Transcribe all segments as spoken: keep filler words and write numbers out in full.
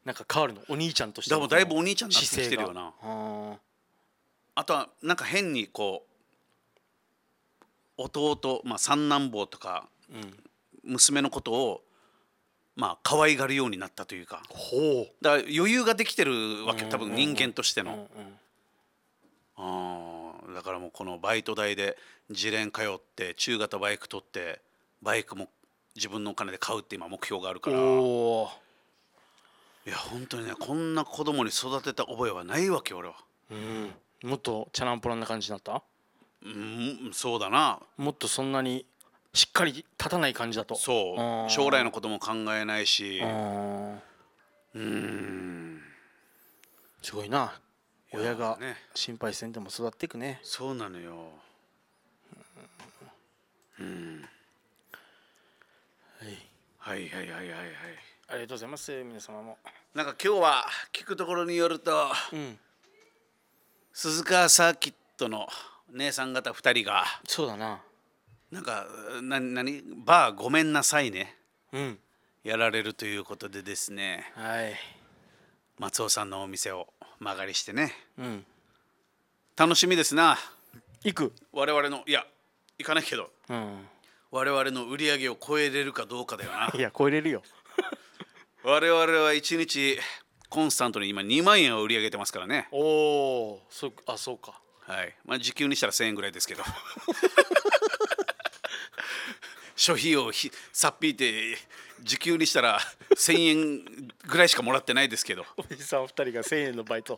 なんか変わるの、お兄ちゃんとしてだもだいぶお兄ちゃんになってきてるよな。 ああとはなんか変にこう弟、まあ、三男坊とか娘のことをまあ可愛がるようになったというか、 ほうだから余裕ができてるわけ、多分人間としての。 うんうんあーだからもうこのバイト代で自連通って中型バイク取ってバイクも自分のお金で買うって今目標があるから、いおーや本当にね、こんな子供に育てた覚えはないわけ俺は。 うん、もっとチャランポランな感じになった？ うんそうだな。 もっとそんなにしっかり立たない感じだと。 そあーう将来のことも考えないし、 あーうーんすごいな、親がね心配せんでも育っていくね。 そうなのよ。うんはい、 はいはいはいはいはい。 ありがとうございます。皆様も。 なんか今日は聞くところによると、 うん鈴鹿サーキットの姉さん方ふたりがそうだな。 なんかな何バーごめんなさいねうんやられるということでですね、 はい松尾さんのお店を間借りしてね、 うん楽しみですな。 行く。 我々のいや行かないけどうん我々の売り上げを超えれるかどうかだよな。 いや超えれるよ。 我々はいちにちコンスタントに今にまんえんを売り上げてますからね。 おお、そあそうか。 はいまあ時給にしたらせんえんぐらいですけど諸費用ひさっぴいて時給にしたらせんえんぐらいしかもらってないですけどおじさんふたりがせんえんのバイト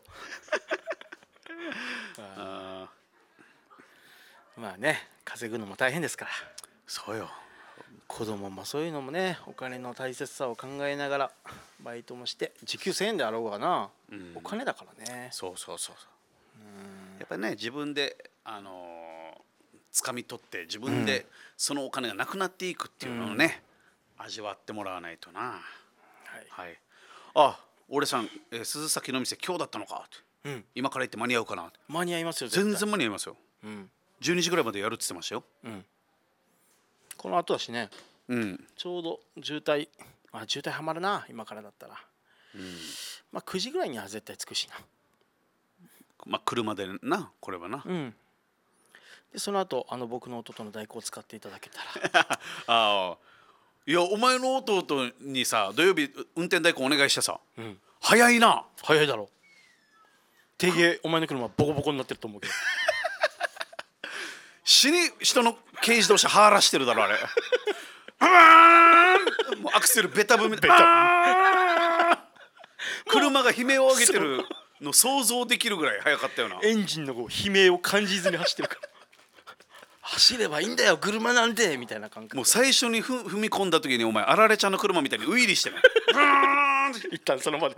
あまあね、稼ぐのも大変ですから、 そうよ。 子供もそういうのもね、お金の大切さを考えながらバイトもして時給せんえんであろうがな、うん、お金だからね。 そうそうそうそう。やっぱりね自分であのー、掴み取って自分でそのお金がなくなっていくっていうのをね、うん、味わってもらわないとな。はい、はい、あ俺さん、えー、鈴崎の店今日だったのかって、うん、今から行って間に合うかなって。 間に合いますよ。 全然間に合いますよ、うん、じゅうにじぐらいまでやるって言ってましたよ、うん、 この後だしね、 うん、 ちょうど渋滞あ渋滞はまるな今からだったら、うん、まあくじぐらいには絶対着くしな。 まあ車でなこれはな、うん、 でその後あの僕の弟の代行を使っていただけたらああいやお前の弟にさ土曜日運転代行お願いしてさ、うん、早いな。 早いだろ。定芸お前の車ボコボコになってると思うけど死に人の軽自動車はらしてるだろあれもうアクセルベタ踏みベタ車が悲鳴を上げてるの想像できるぐらい速かったよな。 エンジンのこう悲鳴を感じずに走ってるから走ればいいんだよ車なんてみたいな感覚。 もう最初にふ踏み込んだ時にお前あられちゃんの車みたいにウイリしてね一旦その場で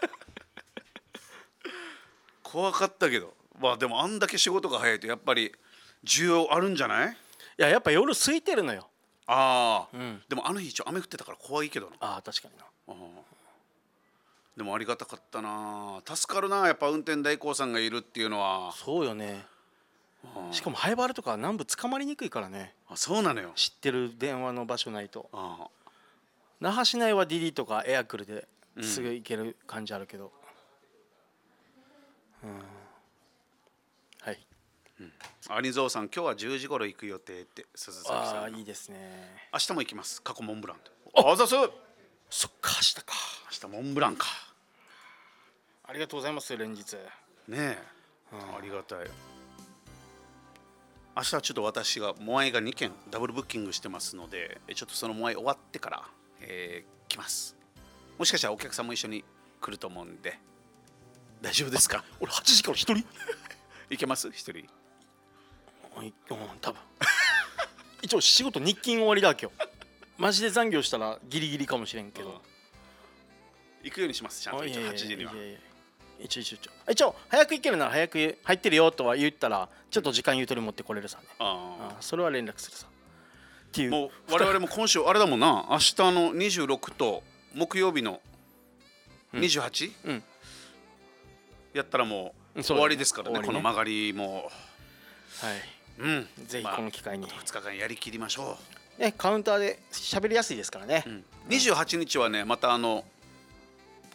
怖かったけど、まあでもあんだけ仕事が早いとやっぱり需要あるんじゃない？いややっぱ夜空いてるのよ。 ああ、うん、でもあの日一応雨降ってたから怖いけどな。 ああ確かにな。あでもありがたかったな。助かるなやっぱ運転代行さんがいるっていうのは。 そうよね。しかもハイバールとか南部捕まりにくいからね。 あそうなのよ。 知ってる電話の場所ないと。あ那覇市内はディディとかエアクルですぐ行ける感じあるけど、うんうん、はい、 うん、兄蔵さん今日はじゅうじ頃行く予定って鈴崎さん。 ああいいですね。 明日も行きます過去モンブランと。あざす。 そっか明日か。 明日モンブランか。 ありがとうございます連日。 ねえ、うん、ありがたい。明日はちょっと私がモアイがにけんダブルブッキングしてますので、ちょっとそのモアイ終わってから、えー、来ます。もしかしたらお客さんも一緒に来ると思うんで大丈夫ですか？ 俺はちじから一人行けます一人？うん、 多分一応仕事日勤終わりだ今日マジで残業したらギリギリかもしれんけど、うん、 行くようにします。ちゃんと一応はちじには。 一応一応一応早く行けるなら早く入ってるよとは言ったらちょっと時間ゆとり持ってこれるさね。ああそれは連絡するさっていう。もう我々も今週あれだもんな。明日のにじゅうろくと木曜日のにじゅうはち、うんうん、やったらもう終わりですからね、ねこの曲がりも。 はい、うん、ぜひこの機会に、まあ、 ふつかかんやりきりましょう、ね、カウンターで喋りやすいですからね、うん、 にじゅうはちにちはねまたあの